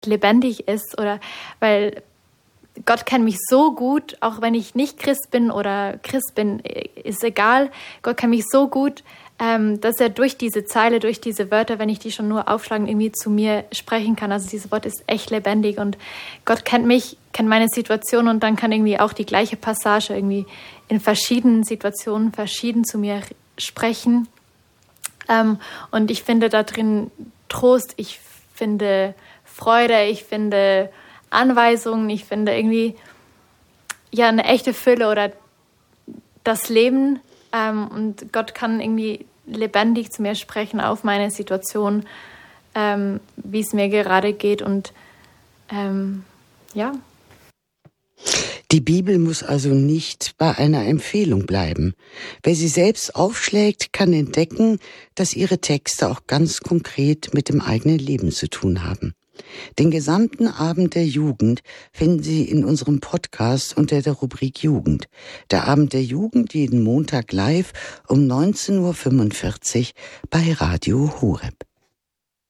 lebendig ist, oder weil Gott kennt mich so gut, auch wenn ich nicht Christ bin oder Christ bin, ist egal. Gott kennt mich so gut, dass er durch diese Zeile, durch diese Wörter, wenn ich die schon nur aufschlagen, irgendwie zu mir sprechen kann. Also dieses Wort ist echt lebendig und Gott kennt mich, kennt meine Situation und dann kann irgendwie auch die gleiche Passage irgendwie in verschiedenen Situationen verschieden zu mir sprechen. Und ich finde da drin Trost, ich finde Freude, ich finde Anweisungen, ich finde irgendwie ja eine echte Fülle oder das Leben. Und Gott kann irgendwie lebendig zu mir sprechen auf meine Situation, wie es mir gerade geht und ja. Die Bibel muss also nicht bei einer Empfehlung bleiben. Wer sie selbst aufschlägt, kann entdecken, dass ihre Texte auch ganz konkret mit dem eigenen Leben zu tun haben. Den gesamten Abend der Jugend finden Sie in unserem Podcast unter der Rubrik Jugend. Der Abend der Jugend jeden Montag live um 19:45 Uhr bei Radio Horeb.